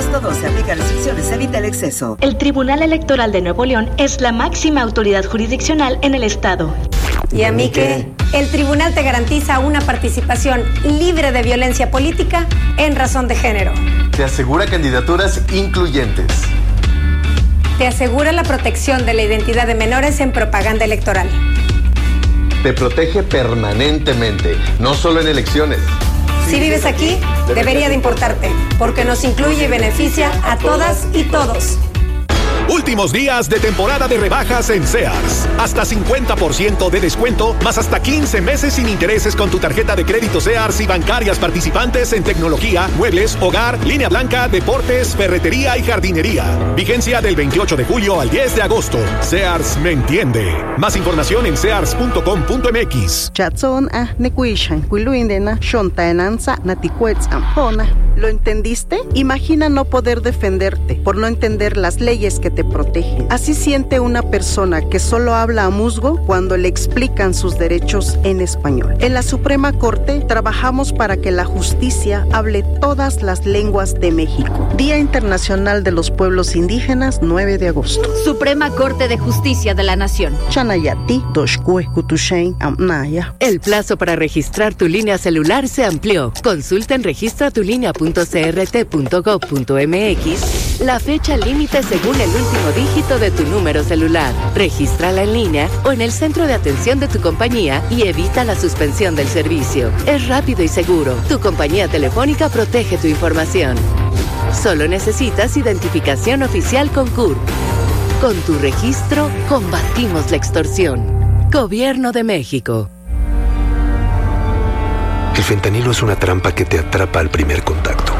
agosto 12. Aplica restricciones, evita el exceso. El Tribunal Electoral de Nuevo León es la máxima autoridad jurisdiccional en el estado. ¿Y a mí qué? El tribunal te garantiza una participación libre de violencia política en razón de género. Te asegura candidaturas incluyentes. Te asegura la protección de la identidad de menores en propaganda electoral. Te protege permanentemente, no solo en elecciones. Si vives aquí, debería de importarte, porque nos incluye y beneficia a todas y todos. Últimos días de temporada de rebajas en Sears. Hasta 50% de descuento, más hasta 15 meses sin intereses con tu tarjeta de crédito Sears y bancarias participantes en tecnología, muebles, hogar, línea blanca, deportes, ferretería y jardinería. Vigencia del 28 de julio al 10 de agosto. Sears me entiende. Más información en sears.com.mx. ¿Lo entendiste? Imagina no poder defenderte por no entender las leyes que te protegen. Así siente una persona que solo habla a musgo cuando le explican sus derechos en español. En la Suprema Corte trabajamos para que la justicia hable todas las lenguas de México. Día Internacional de los Pueblos Indígenas, 9 de agosto. Suprema Corte de Justicia de la Nación. Chanayati, Doshkue, Kutushain, Amnaya. El plazo para registrar tu línea celular se amplió. Consulta en registratulinea.crt.gov.mx la fecha límite según el último dígito de tu número celular. Regístrala en línea o en el centro de atención de tu compañía y evita la suspensión del servicio. Es rápido y seguro. Tu compañía telefónica protege tu información. Solo necesitas identificación oficial con CURP. Con tu registro, combatimos la extorsión. Gobierno de México. El fentanilo es una trampa que te atrapa al primer contacto.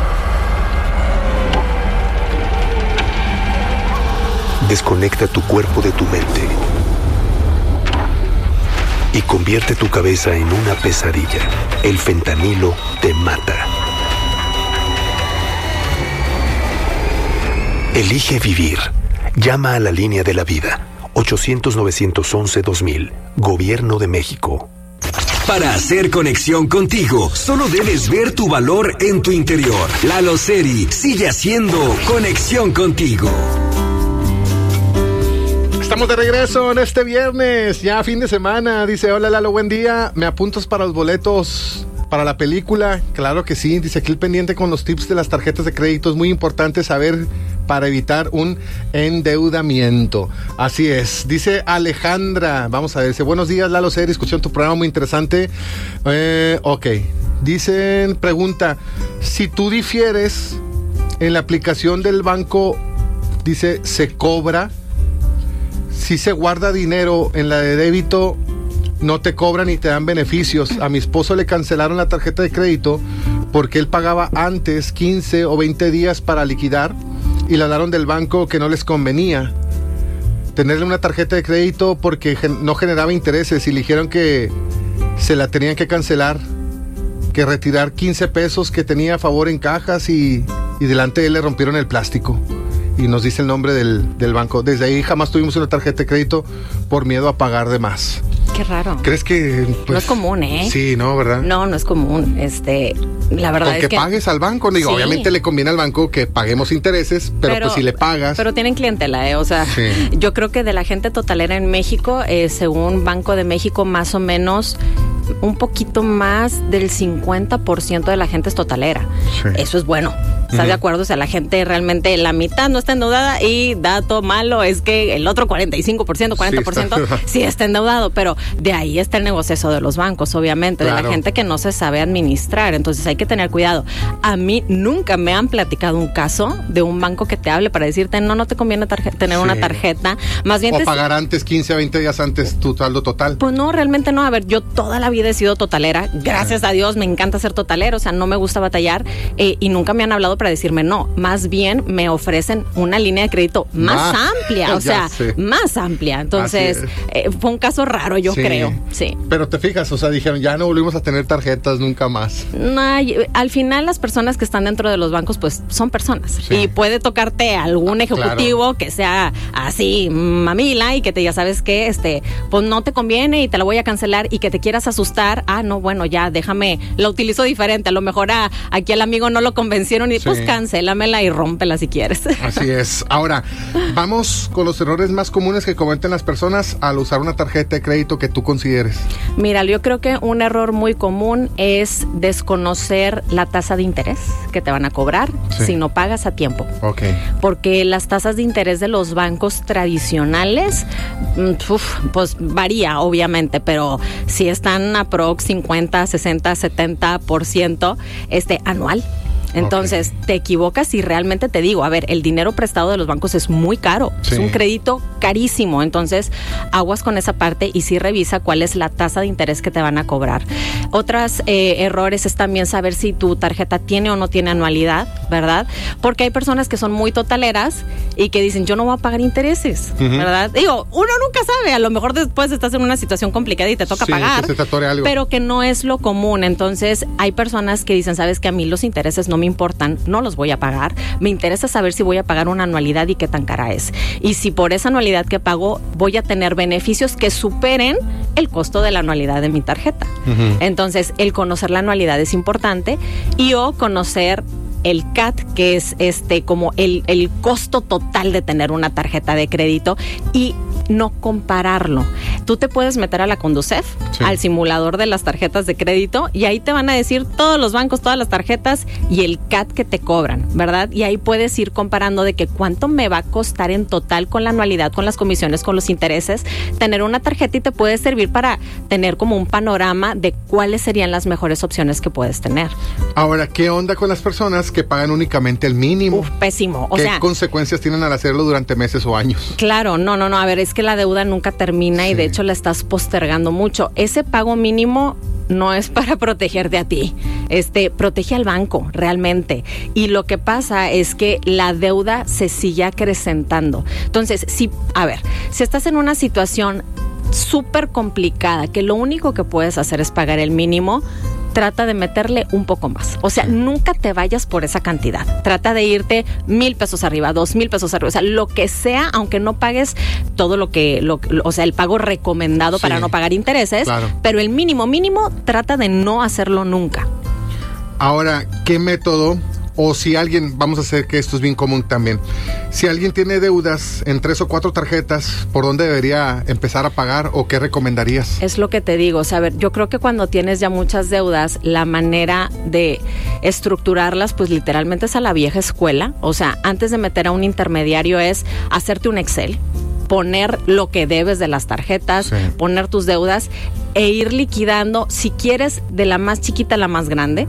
Desconecta tu cuerpo de tu mente y convierte tu cabeza en una pesadilla. El fentanilo te mata. Elige vivir. Llama a la línea de la vida. 800-911-2000. Gobierno de México. Para hacer conexión contigo, solo debes ver tu valor en tu interior. Lalo Seri sigue haciendo conexión contigo. Estamos de regreso en este viernes, ya fin de semana. Dice, hola Lalo, buen día. ¿Me apuntas para los boletos para la película? Claro que sí. Dice, aquí el pendiente con los tips de las tarjetas de crédito. Es muy importante saber para evitar un endeudamiento. Así es. Dice Alejandra, vamos a ver, dice, buenos días Lalo Seri, escuché tu programa muy interesante. Ok. Dicen, pregunta, si tú difieres en la aplicación del banco, dice, ¿se cobra? Si se guarda dinero en la de débito, no te cobran ni te dan beneficios. A mi esposo le cancelaron la tarjeta de crédito porque él pagaba antes 15 o 20 días para liquidar y le hablaron del banco que no les convenía tenerle una tarjeta de crédito porque no generaba intereses y le dijeron que se la tenían que cancelar, que retirar 15 pesos que tenía a favor en cajas y delante de él le rompieron el plástico. Y nos dice el nombre del banco. Desde ahí jamás tuvimos una tarjeta de crédito por miedo a pagar de más. Qué raro. ¿Crees que no es común, Sí, ¿no? ¿Verdad? No es común. La verdad es que pagues al banco. Digo, sí. Obviamente le conviene al banco que paguemos intereses, pero pues si le pagas. Pero tienen clientela, O sea, sí. Yo creo que de la gente totalera en México, según Banco de México, más o menos un poquito más del 50% de la gente es totalera. Sí. Eso es bueno. ¿Estás de acuerdo? O sea, la gente realmente, la mitad no está endeudada y dato malo es que el otro 45%, 40% sí está endeudado, pero de ahí está el negocio de los bancos, obviamente, claro. De la gente que no se sabe administrar, entonces hay que tener cuidado. A mí nunca me han platicado un caso de un banco que te hable para decirte, no te conviene tener una tarjeta, más bien... O pagar antes, 15 a 20 días antes tu saldo total. Pues no, realmente no. A ver, yo toda la vida he sido totalera, gracias a Dios me encanta ser totalero, o sea, no me gusta batallar y nunca me han hablado para decirme no, más bien me ofrecen una línea de crédito más amplia, o sea, más amplia. Entonces, fue un caso raro, yo creo. Sí. Pero te fijas, o sea, dijeron, ya no volvimos a tener tarjetas nunca más. No, al final las personas que están dentro de los bancos, pues, son personas. Sí. Y puede tocarte algún ejecutivo que sea así, mamila, y que te diga, ¿sabes qué? Pues no te conviene y te la voy a cancelar y que te quieras asustar. No, bueno, ya, déjame, la utilizo diferente. A lo mejor aquí al amigo no lo convencieron y pues cancélamela y rómpela si quieres. Así es. Ahora, vamos con los errores más comunes que cometen las personas al usar una tarjeta de crédito que tú consideres. Mira, yo creo que un error muy común es desconocer la tasa de interés que te van a cobrar si no pagas a tiempo. Okay. Porque las tasas de interés de los bancos tradicionales, pues varía obviamente, pero si están aprox 50, 60, 70% anual. Entonces, te equivocas y realmente te digo, a ver, el dinero prestado de los bancos es muy caro, es un crédito carísimo, entonces aguas con esa parte y sí revisa cuál es la tasa de interés que te van a cobrar. Otros errores es también saber si tu tarjeta tiene o no tiene anualidad, ¿verdad? Porque hay personas que son muy totaleras y que dicen, yo no voy a pagar intereses, ¿verdad? Digo, uno nunca sabe, a lo mejor después estás en una situación complicada y te toca pagar, que se te atore algo. Pero que no es lo común. Entonces, hay personas que dicen, sabes que a mí los intereses no me importan, no los voy a pagar, me interesa saber si voy a pagar una anualidad y qué tan cara es. Y si por esa anualidad que pago voy a tener beneficios que superen el costo de la anualidad de mi tarjeta. Entonces, el conocer la anualidad es importante y conocer el CAT, que es como el costo total de tener una tarjeta de crédito y no compararlo. Tú te puedes meter a la Conducef, al simulador de las tarjetas de crédito, y ahí te van a decir todos los bancos, todas las tarjetas y el CAT que te cobran, ¿verdad? Y ahí puedes ir comparando de que cuánto me va a costar en total con la anualidad, con las comisiones, con los intereses, tener una tarjeta, y te puede servir para tener como un panorama de cuáles serían las mejores opciones que puedes tener. Ahora, ¿qué onda con las personas que pagan únicamente el mínimo? Pésimo. ¿Qué consecuencias tienen al hacerlo durante meses o años? Claro, no, a ver, es que la deuda nunca termina y de hecho la estás postergando mucho. Ese pago mínimo no es para protegerte a ti, protege al banco realmente. Y lo que pasa es que la deuda se sigue acrecentando. Entonces, si estás en una situación súper complicada, que lo único que puedes hacer es pagar el mínimo, trata de meterle un poco más. O sea, nunca te vayas por esa cantidad. Trata de irte 1,000 pesos arriba, 2,000 pesos arriba. O sea, lo que sea, aunque no pagues todo o sea, el pago recomendado para no pagar intereses, pero el mínimo, trata de no hacerlo nunca. Ahora, ¿qué método? O si alguien, vamos a hacer que esto es bien común también, si alguien tiene deudas en 3 o 4 tarjetas, ¿por dónde debería empezar a pagar o qué recomendarías? Es lo que te digo, o sea, a ver, yo creo que cuando tienes ya muchas deudas, la manera de estructurarlas, pues literalmente es a la vieja escuela. O sea, antes de meter a un intermediario es hacerte un Excel, poner lo que debes de las tarjetas, poner tus deudas e ir liquidando, si quieres, de la más chiquita a la más grande.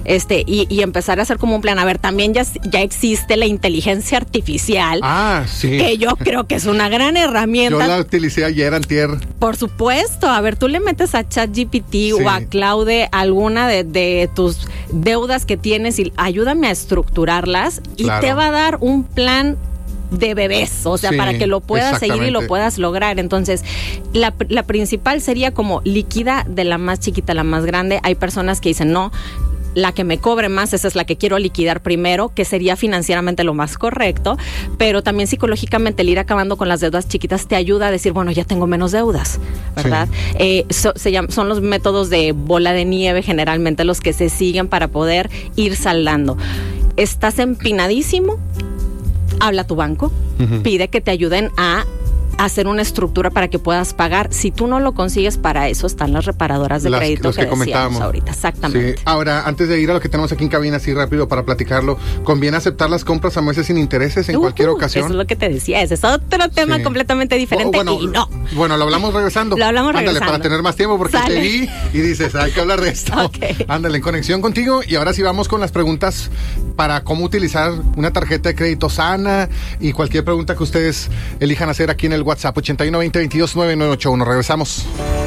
Y empezar a hacer como un plan. A ver, también ya existe la inteligencia artificial. Que yo creo que es una gran herramienta. Yo la utilicé ayer, antier. Por supuesto. A ver, tú le metes a ChatGPT o a Claude alguna de tus deudas que tienes y ayúdame a estructurarlas y te va a dar un plan de bebés, o sea, para que lo puedas seguir y lo puedas lograr. Entonces, la principal sería como liquida de la más chiquita a la más grande. Hay personas que dicen, no, la que me cobre más, esa es la que quiero liquidar primero, que sería financieramente lo más correcto, pero también psicológicamente el ir acabando con las deudas chiquitas te ayuda a decir, bueno, ya tengo menos deudas, ¿verdad? Son los métodos de bola de nieve generalmente los que se siguen para poder ir saldando. ¿Estás empinadísimo? Habla a tu banco, pide que te ayuden a hacer una estructura para que puedas pagar. Si tú no lo consigues, para eso están las reparadoras de crédito que comentábamos ahorita. Exactamente. Sí. Ahora, antes de ir a lo que tenemos aquí en cabina, así rápido para platicarlo, ¿conviene aceptar las compras a meses sin intereses en cualquier ocasión? Eso es lo que te decía, ese es otro tema completamente diferente y no. Bueno, lo hablamos regresando. Ándale, para tener más tiempo, porque te vi y dices, hay que hablar de esto. Ándale, en conexión contigo. Y ahora sí vamos con las preguntas para cómo utilizar una tarjeta de crédito sana y cualquier pregunta que ustedes elijan hacer aquí en el WhatsApp 81 20 22 9981. Regresamos.